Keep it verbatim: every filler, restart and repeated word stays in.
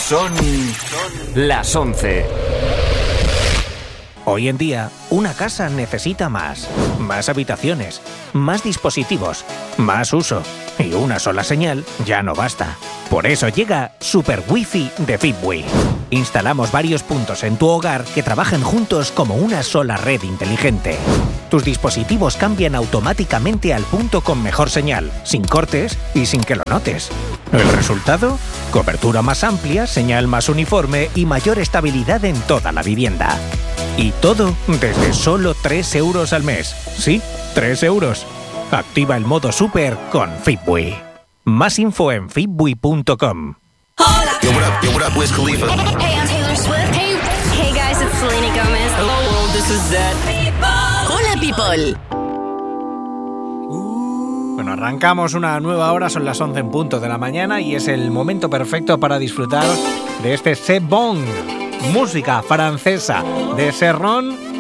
Son las once. Hoy en día, una casa necesita más. Más habitaciones, más dispositivos, más uso. Y una sola señal ya no basta. Por eso llega Super Wi-Fi de Fitbee. Instalamos varios puntos en tu hogar que trabajan juntos como una sola red inteligente. Tus dispositivos cambian automáticamente al punto con mejor señal, sin cortes y sin que lo notes. ¿El resultado? Cobertura más amplia, señal más uniforme y mayor estabilidad en toda la vivienda. Y todo desde solo tres euros al mes. Sí, tres euros. Activa el modo Super con Fitbee. Más info en fitbee punto com. Hola. Yo, what up? Yo, what up? Wiz Khalifa. Hey, hey, I'm Taylor Swift. Hey, hey guys, it's Selena Gomez. Hello world, this is Zed. Hola people. Bueno, arrancamos una nueva hora, son las once en punto de la mañana y es el momento perfecto para disfrutar de este C'est Bon, música francesa de Serron